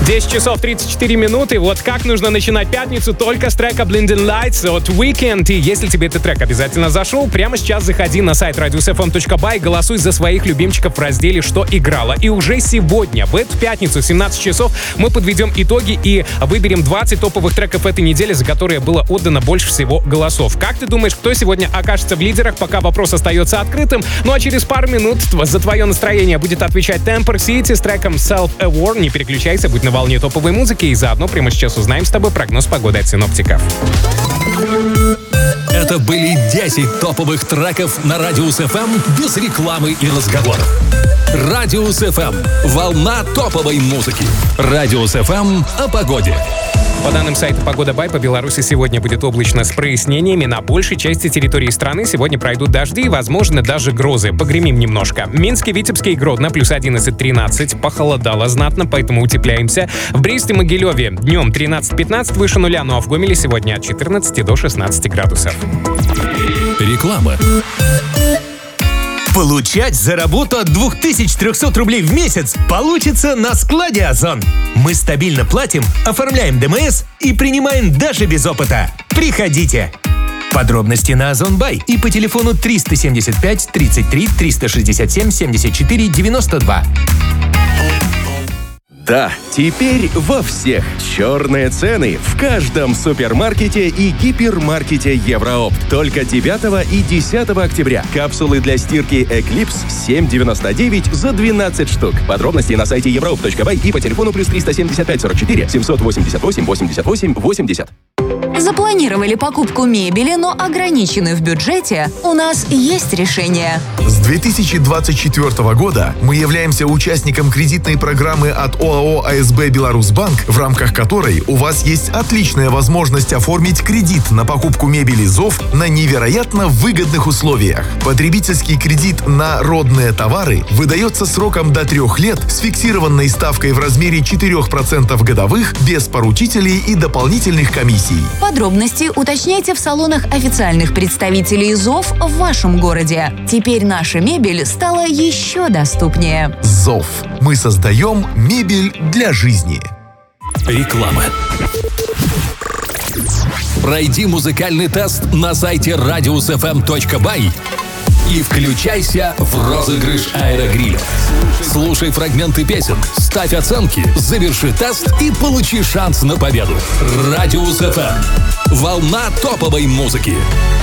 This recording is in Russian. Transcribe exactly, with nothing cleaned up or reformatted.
десять часов тридцать четыре минуты. Вот как нужно начинать пятницу только с трека Blinding Lights от Weeknd. И если тебе этот трек обязательно зашел, прямо сейчас заходи на сайт радиус эф эм точка бай, голосуй за своих любимчиков в разделе «Что играло». И уже сегодня, в эту пятницу, семнадцать часов, мы подведем итоги и выберем двадцать топовых треков этой недели, за которые было отдано больше всего голосов. Как ты думаешь, кто сегодня окажется в лидерах, пока вопрос остается открытым? Ну а через пару минут за твое настроение будет отвечать Temper City с треком Self-Aware. Не переключайся, будь на волне топовой музыки, и заодно прямо сейчас узнаем с тобой прогноз погоды от синоптиков. Это были десять топовых треков на Радиус эф эм без рекламы и разговоров. Радиус эф эм – волна топовой музыки. Радиус эф эм о погоде. По данным сайта «Погода Бай», по Беларуси сегодня будет облачно с прояснениями. На большей части территории страны сегодня пройдут дожди и, возможно, даже грозы. Погремим немножко. Минске, Витебске и Гродно плюс одиннадцать тринадцать. Похолодало знатно, поэтому утепляемся. В Бресте, Могилеве днем тринадцать-пятнадцать выше нуля, ну а в Гомеле сегодня от четырнадцати до шестнадцати градусов. Реклама. Получать за работу от две тысячи триста рублей в месяц получится на складе «Озон». Мы стабильно платим, оформляем дэ эм эс и принимаем даже без опыта. Приходите! Подробности на Озон Бай и по телефону триста семьдесят пять тридцать три триста шестьдесят семь семьдесят четыре девяносто два. Да, теперь во всех черные цены в каждом супермаркете и гипермаркете Евроопт. Только девятого и десятого октября. Капсулы для стирки Eclipse семь девяносто девять за двенадцать штук. Подробности на сайте евроопт точка бай и по телефону плюс триста семьдесят пять сорок четыре семьсот восемьдесят восемь восемьдесят восемь восемьдесят. Запланировали покупку мебели, но ограничены в бюджете? У нас есть решение. С две тысячи двадцать четвёртого года мы являемся участником кредитной программы от ОАО а эс бэ Беларусьбанк, в рамках которой у вас есть отличная возможность оформить кредит на покупку мебели ЗОВ на невероятно выгодных условиях. Потребительский кредит на родные товары выдается сроком до трех лет с фиксированной ставкой в размере четыре процента годовых, без поручителей и дополнительных комиссий. Подробности уточняйте в салонах официальных представителей ЗОВ в вашем городе. Теперь наша мебель стала еще доступнее. ЗОВ. Мы создаем мебель для жизни. Реклама. Пройди музыкальный тест на сайте радиус эф эм точка бай и включайся в розыгрыш аэрогриля. Слушай фрагменты песен, ставь оценки, заверши тест и получи шанс на победу. Радиус эф эм. Волна топовой музыки.